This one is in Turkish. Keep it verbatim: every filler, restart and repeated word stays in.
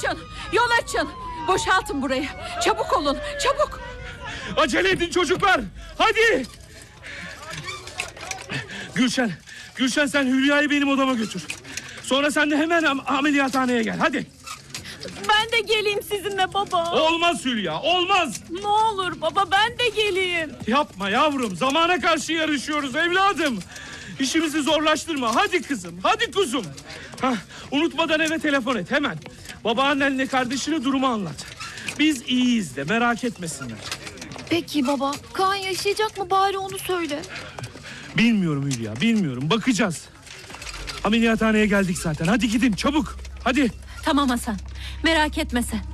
açın. Yol açın. Boşaltın burayı. Çabuk olun. Çabuk. Acele edin çocuklar. Hadi. Gülşen. Gülşen sen Hülya'yı benim odama götür. Sonra sen de hemen am ameliyathaneye gel. Hadi. Ben de geleyim sizinle baba. Olmaz Hülya. Olmaz. Ne olur baba, ben de geleyim. Yapma yavrum. Zamana karşı yarışıyoruz evladım. İşimizi zorlaştırma. Hadi kızım. Hadi kuzum. Hah, unutmadan eve telefon et hemen. Babaannenle kardeşine durumu anlat. Biz iyiyiz de merak etmesinler. Peki baba, Kaan yaşayacak mı, bari onu söyle. Bilmiyorum Hülya, bilmiyorum. Bakacağız. Ameliyathaneye geldik zaten. Hadi gidin çabuk. Hadi. Tamam Hasan. Merak etme sen.